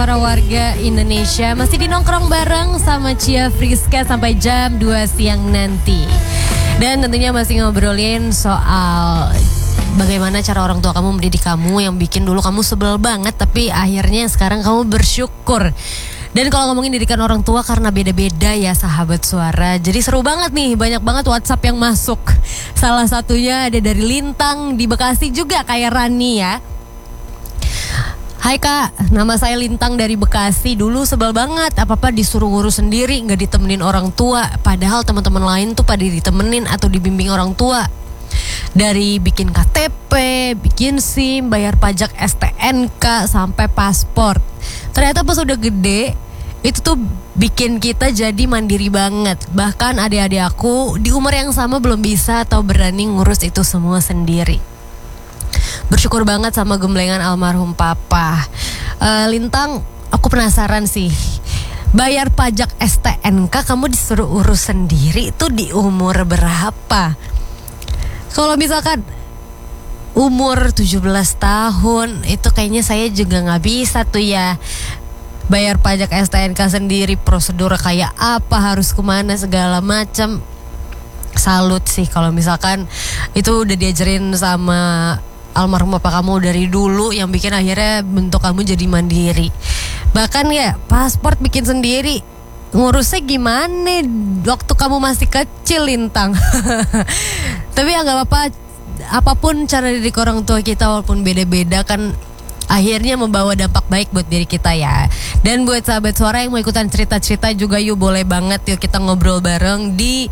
suara warga Indonesia. Masih di nongkrong bareng sama Cia Friska sampai jam 2 siang nanti. Dan tentunya masih ngobrolin soal bagaimana cara orang tua kamu mendidik kamu yang bikin dulu kamu sebel banget, tapi akhirnya sekarang kamu bersyukur. Dan kalau ngomongin didikan orang tua karena beda-beda ya sahabat suara. Jadi seru banget nih, banyak banget WhatsApp yang masuk. Salah satunya ada dari Lintang di Bekasi juga kayak Rani ya. Hai kak, nama saya Lintang dari Bekasi. Dulu sebel banget, apa-apa disuruh ngurus sendiri, gak ditemenin orang tua. Padahal teman-teman lain tuh pada ditemenin atau dibimbing orang tua. Dari bikin KTP, bikin SIM, bayar pajak STNK, sampai paspor. Ternyata pas udah gede, itu tuh bikin kita jadi mandiri banget. Bahkan adik-adik aku di umur yang sama belum bisa atau berani ngurus itu semua sendiri. Bersyukur banget sama gemblengan almarhum papa. Lintang, aku penasaran sih, bayar pajak STNK kamu disuruh urus sendiri itu di umur berapa? Kalau misalkan umur 17 tahun, itu kayaknya saya juga gak bisa tuh ya. Bayar pajak STNK sendiri, prosedur kayak apa, harus kemana, segala macam. Salut sih kalau misalkan itu udah diajarin sama almarhum bapak kamu dari dulu, yang bikin akhirnya bentuk kamu jadi mandiri. Bahkan ya paspor bikin sendiri, ngurusnya gimana waktu kamu masih kecil Lintang. Tapi ya gak apa-apa, apapun cara didik orang tua kita walaupun beda-beda kan akhirnya membawa dampak baik buat diri kita ya. Dan buat sahabat suara yang mau ikutan cerita-cerita juga, yuk boleh banget, yuk kita ngobrol bareng di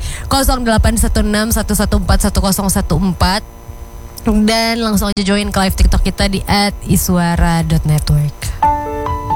081611411014. Dan langsung aja join ke live TikTok kita di @iswara.network.